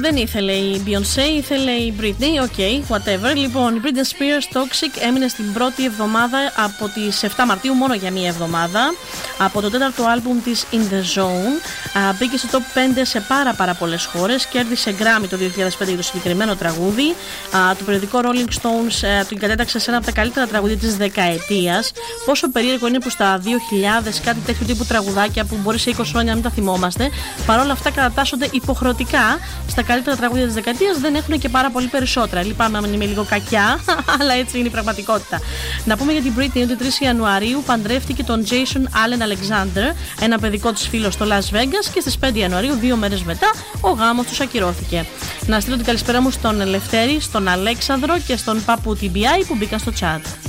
δεν ήθελε η Beyoncé, ήθελε η Britney. Ok, whatever. Λοιπόν, η Britney Spears Toxic έμεινε στην πρώτη εβδομάδα από τις 7 Μαρτίου, μόνο για μία εβδομάδα. Από το τέταρτο άλμπουμ της In The Zone. Μπήκε στο top 5 σε πάρα πολλές χώρες. Κέρδισε Grammy το 2005 για το συγκεκριμένο τραγούδι. Το περιοδικό Rolling Stones την κατέταξε σε ένα από τα καλύτερα τραγούδια της δεκαετίας. Πόσο περίεργο είναι που στα 2000 κάτι τέτοιου τύπου τραγουδάκια που μπορεί σε 20 χρόνια να μην τα θυμόμαστε, παρόλα αυτά κατατάσσονται υποχρεωτικά στα καλύτερα τραγούδια της δεκαετίας. Δεν έχουν και πάρα πολύ περισσότερα. Λυπάμαι αν είμαι λίγο κακιά, αλλά έτσι είναι η πραγματικότητα. Να πούμε για την Britney ότι 3 Ιανουαρίου παντρεύτηκε τον Jason Allen Alexander, ένα παιδικό της φίλο στο Las Vegas, και στις 5 Ιανουαρίου, 2 μέρες μετά, ο γάμος τους ακυρώθηκε. Να στείλω την καλησπέρα μου στον Ελευθέρη, στον Αλέξανδρο και στον Παππού TBI που μπήκαν στο chat.